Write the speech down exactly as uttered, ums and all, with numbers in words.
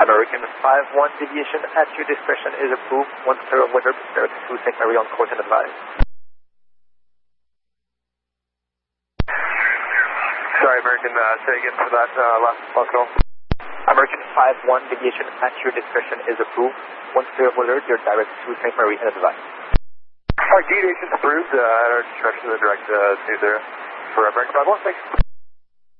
American five one deviation at your discretion is approved. One zero weather, direct to Saint Mary on course and advise. Sorry, American, uh, say again for that uh, last, last call. American five one deviation at your discretion is approved. One zero weather, you're direct to Saint Mary and advise. Alright, deviation approved uh, at our discretion, the direct uh, to there for American five one, thanks.